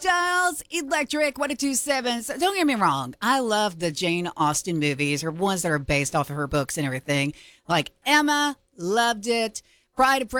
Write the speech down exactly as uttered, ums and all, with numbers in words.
Styles, Electric one oh two seven. So don't get me wrong. I love the Jane Austen movies or ones that are based off of her books and everything. Like Emma, loved it. Pride of